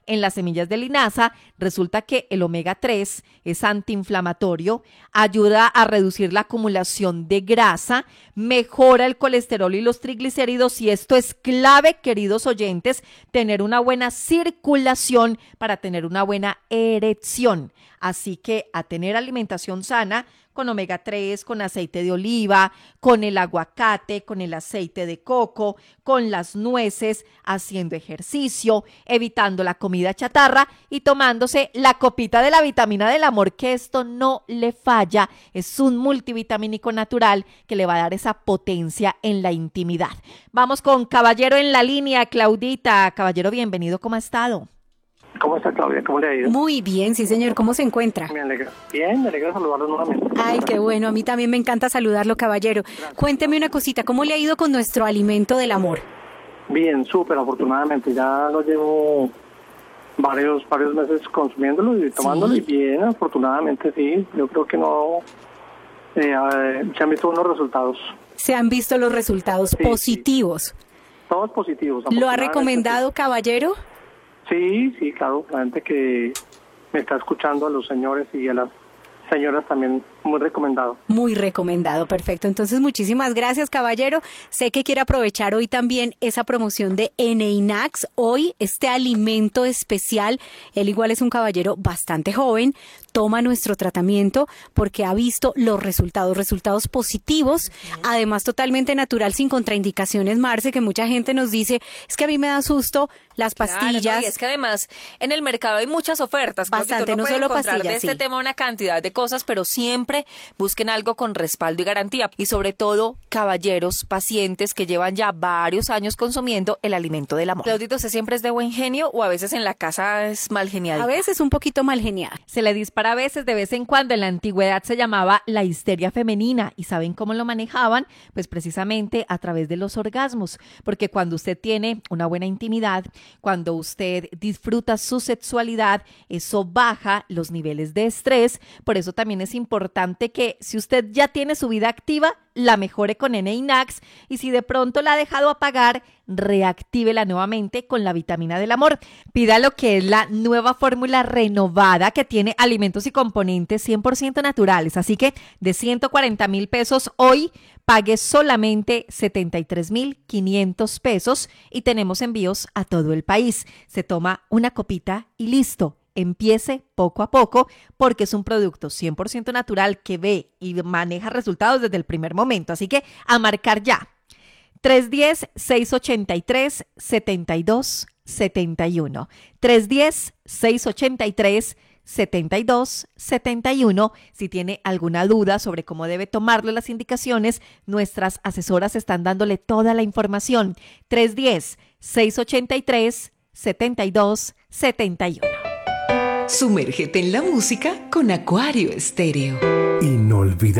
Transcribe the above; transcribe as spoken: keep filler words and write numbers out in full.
en las semillas de linaza, resulta que el omega tres es antiinflamatorio, ayuda a reducir la acumulación de grasa, mejora el colesterol y los triglicéridos, y esto es clave, queridos oyentes, tener una buena circulación para tener una buena erección. Así que a tener alimentación sana con omega tres, con aceite de oliva, con el aguacate, con el aceite de coco, con las nueces, haciendo ejercicio, evitando la comida chatarra y tomándose la copita de la vitamina del amor, que esto no le falla. Es un multivitamínico natural que le va a dar esa potencia en la intimidad. Vamos con Caballero en la línea, Claudita. Caballero, bienvenido, ¿cómo ha estado? ¿Cómo está, Claudia? ¿Cómo le ha ido? Muy bien, sí, señor. ¿Cómo se encuentra? Me alegra. Bien, me alegra saludarlo nuevamente. Ay, qué bueno. A mí también me encanta saludarlo, caballero. Gracias. Cuénteme una cosita. ¿Cómo le ha ido con nuestro alimento del amor? Bien, súper, afortunadamente. Ya lo llevo varios varios meses consumiéndolo y tomándolo. ¿Sí? Y bien, afortunadamente, sí. Yo creo que no... Eh, se han visto unos resultados. Se han visto los resultados sí, positivos. Sí. Todos positivos. ¿Lo ha recomendado, sí. caballero? Sí, sí, claro, la gente que me está escuchando, a los señores y a las señoras también, muy recomendado. Muy recomendado, perfecto. Entonces, muchísimas gracias, caballero. Sé que quiere aprovechar hoy también esa promoción de Eneinax. Hoy, este alimento especial, él igual es un caballero bastante joven, toma nuestro tratamiento porque ha visto los resultados, resultados positivos, uh-huh. además totalmente natural, sin contraindicaciones, Marce, que mucha gente nos dice, es que a mí me da susto las pastillas. Claro, no, y es que además en el mercado hay muchas ofertas. Bastante, no solo pastillas, de este sí. tema una cantidad de cosas, pero siempre busquen algo con respaldo y garantía. Y sobre todo, caballeros, pacientes que llevan ya varios años consumiendo el alimento del amor. Claudito, ¿usted siempre es de buen genio o a veces en la casa es mal genial? A veces un poquito mal genial. Se le dispara a veces, de vez en cuando. En la antigüedad se llamaba la histeria femenina. ¿Y saben cómo lo manejaban? Pues precisamente a través de los orgasmos. Porque cuando usted tiene una buena intimidad, cuando usted disfruta su sexualidad, eso baja los niveles de estrés. Por eso también es importante que si usted ya tiene su vida activa, la mejore con Eneinax, y si de pronto la ha dejado apagar, reactívela nuevamente con la vitamina del amor. Pida lo que es la nueva fórmula renovada que tiene alimentos y componentes cien por ciento naturales. Así que de ciento cuarenta mil pesos hoy, pague solamente setenta y tres mil quinientos pesos y tenemos envíos a todo el país. Se toma una copita y listo. Empiece poco a poco porque es un producto cien por ciento natural que ve y maneja resultados desde el primer momento. Así que a marcar ya. tres uno cero, seis ocho tres, siete dos siete uno. tres uno cero, seis ocho tres, siete dos siete uno. Si tiene alguna duda sobre cómo debe tomarlo, las indicaciones, nuestras asesoras están dándole toda la información. tres uno cero, seis ocho tres, siete dos siete uno. Sumérgete en la música con Acuario Estéreo. Inolvidable.